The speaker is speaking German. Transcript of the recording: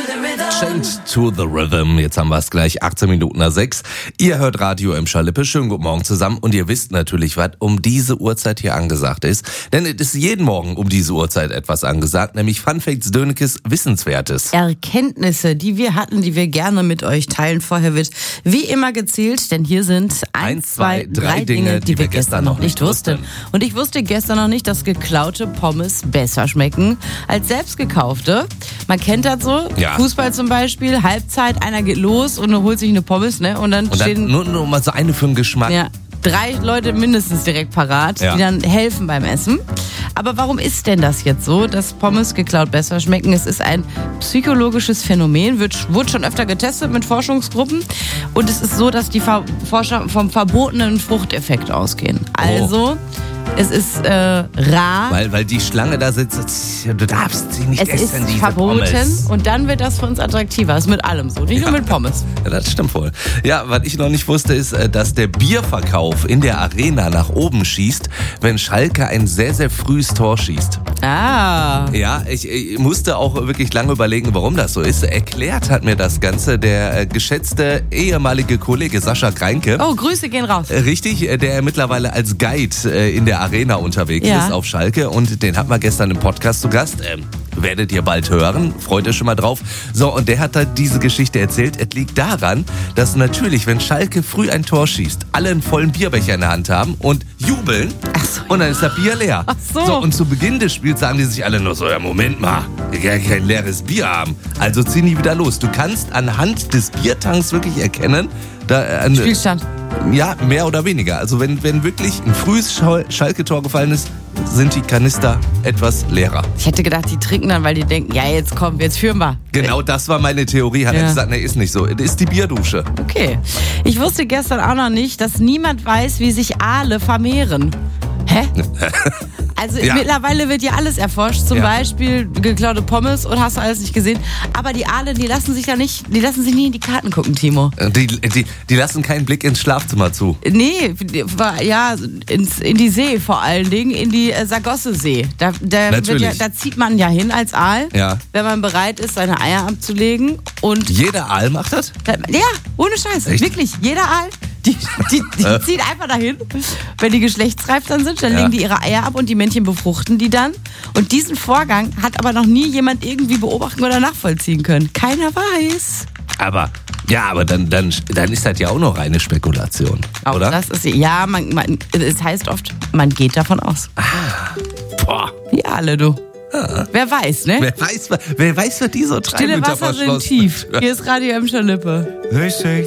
Chained to the Rhythm. Jetzt haben wir es gleich 18 Minuten nach 6. Ihr hört Radio Emscher Lippe. Schönen guten Morgen zusammen. Und ihr wisst natürlich, was um diese Uhrzeit hier angesagt ist. Denn es ist jeden Morgen um diese Uhrzeit etwas angesagt, nämlich Fun Facts, Dönekes, Wissenswertes. Erkenntnisse, die wir hatten, die wir gerne mit euch teilen. Vorher wird wie immer gezählt, denn hier sind 1, 2, 3 Dinge, die wir gestern noch nicht wussten. Und ich wusste gestern noch nicht, dass geklaute Pommes besser schmecken als selbst gekaufte. Man kennt das so. Ja. Fußball zum Beispiel, Halbzeit, einer geht los und holt sich eine Pommes, ne? Und dann stehen nur mal so eine für den Geschmack. ja, 3 Leute mindestens direkt parat, Ja. die dann helfen beim Essen. Aber warum ist denn das jetzt so, dass Pommes geklaut besser schmecken? Es ist ein psychologisches Phänomen, wurde schon öfter getestet mit Forschungsgruppen. Und es ist so, dass die Forscher vom verbotenen Fruchteffekt ausgehen. Also, es ist rar. Weil die Schlange da sitzt, du darfst sie nicht Es essen, ist diese verboten Pommes. und dann wird das für uns attraktiver. Das ist mit allem so, nicht nur mit Pommes. Ja, das stimmt wohl. Ja, was ich noch nicht wusste, ist, dass der Bierverkauf in der Arena nach oben schießt, wenn Schalke ein sehr, sehr frühes Tor schießt. Ah. Ja, ich musste auch wirklich lange überlegen, warum das so ist. Erklärt hat mir das Ganze der geschätzte ehemalige Kollege Sascha Kreinke. Oh, Grüße gehen raus. Richtig, der mittlerweile als Guide in der Arena unterwegs Ja. ist auf Schalke und den hatten wir gestern im Podcast zu Gast. Werdet ihr bald hören, freut euch schon mal drauf. So, und der hat da diese Geschichte erzählt. Es liegt daran, dass natürlich, wenn Schalke früh ein Tor schießt, alle einen vollen Bierbecher in der Hand haben und jubeln. Ach so. Und dann ist das Bier leer. Ach so. Und zu Beginn des Spiels sagen die sich alle nur so, ja Moment mal, wir können kein leeres Bier haben. Also ziehen die wieder los. Du kannst anhand des Biertanks wirklich erkennen, Spielstand. ja, mehr oder weniger. Also wenn wirklich ein frühes Schalke-Tor gefallen ist, sind die Kanister etwas leerer. Ich hätte gedacht, die trinken dann, weil die denken, ja, jetzt komm, jetzt führen wir. Genau, das war meine Theorie. Hat er gesagt, nee, ist nicht so. Das ist die Bierdusche. Okay. Ich wusste gestern auch noch nicht, dass niemand weiß, wie sich Aale vermehren. Hä? Also Ja. mittlerweile wird ja alles erforscht, zum Ja. Beispiel geklaute Pommes und hast du alles nicht gesehen. Aber die Aale, die lassen sich nie in die Karten gucken, Timo. Die lassen keinen Blick ins Schlafzimmer zu. Nee, ja, in die See vor allen Dingen, in die Sargosse-See. Da zieht man ja hin als Aal, Ja. wenn man bereit ist, seine Eier abzulegen. Und Jeder Aal macht das? ja, ohne Scheiß, Echt? wirklich, jeder Aal. Die ziehen einfach dahin, wenn die geschlechtsreif dann sind, dann legen die ihre Eier ab und die Männchen befruchten die dann. Und diesen Vorgang hat aber noch nie jemand irgendwie beobachten oder nachvollziehen können. Keiner weiß. Aber dann ist das ja auch noch reine Spekulation, Auch oder? das ist, ja, es heißt oft, man geht davon aus. Boah. Die Aale, du. Wer weiß, ne? Wer weiß, was die so treiben Stille hinter Wasser sind verschlossenen tief. Hier ist Radio Emscher Lippe. Richtig.